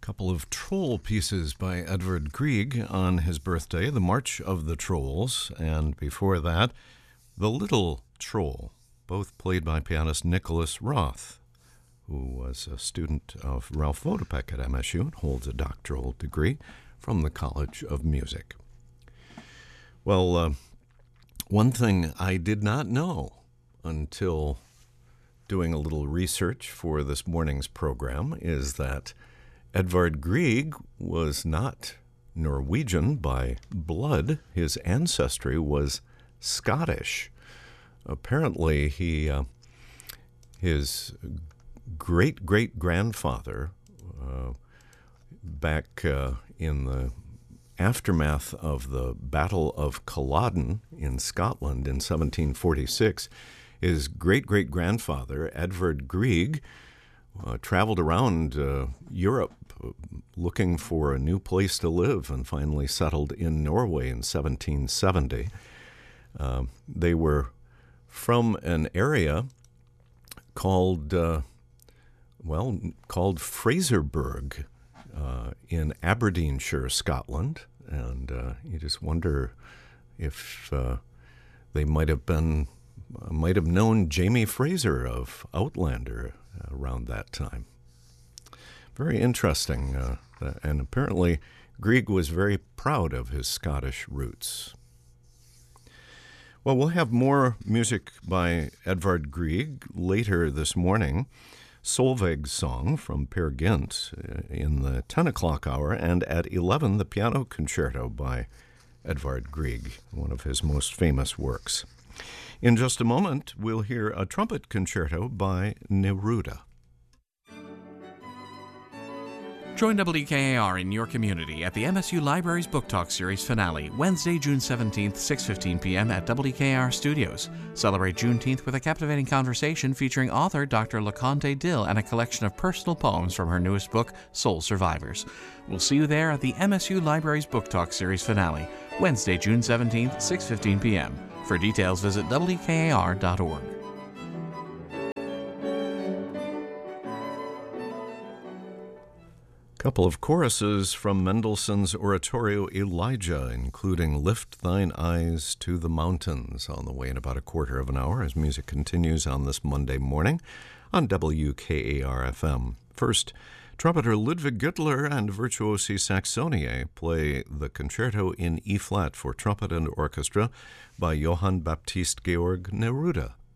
Couple of troll pieces by Edvard Grieg on his birthday, The March of the Trolls, and before that, The Little Troll, both played by pianist Nicholas Roth, who was a student of Ralph Vodopek at MSU and holds a doctoral degree from the College of Music. Well, one thing I did not know until doing a little research for this morning's program is that Edvard Grieg was not Norwegian by blood. His ancestry was Scottish. Apparently, his great-great-grandfather, back in the aftermath of the Battle of Culloden in Scotland in 1746, his great-great-grandfather, Edvard Grieg, traveled around Europe looking for a new place to live and finally settled in Norway in 1770. They were from an area called Fraserburgh in Aberdeenshire, Scotland, and you just wonder if they might have known Jamie Fraser of Outlander around that time. Very interesting, and apparently Grieg was very proud of his Scottish roots. Well, we'll have more music by Edvard Grieg later this morning. Solveig's Song from Peer Gynt in the 10 o'clock hour, and at 11, the Piano Concerto by Edvard Grieg, one of his most famous works. In just a moment, we'll hear a trumpet concerto by Neruda. Join WKAR in your community at the MSU Libraries Book Talk Series finale, Wednesday, June 17th, 6:15 p.m. at WKAR Studios. Celebrate Juneteenth with a captivating conversation featuring author Dr. LaConte Dill and a collection of personal poems from her newest book, Soul Survivors. We'll see you there at the MSU Libraries Book Talk Series finale, Wednesday, June 17th, 6:15 p.m. For details, visit WKAR.org. Couple of choruses from Mendelssohn's oratorio Elijah, including Lift Thine Eyes to the Mountains, on the way in about a quarter of an hour as music continues on this Monday morning on WKAR-FM. First, trumpeter Ludwig Güttler and Virtuosi Saxonie play the concerto in E-flat for trumpet and orchestra by Johann Baptist Georg Neruda.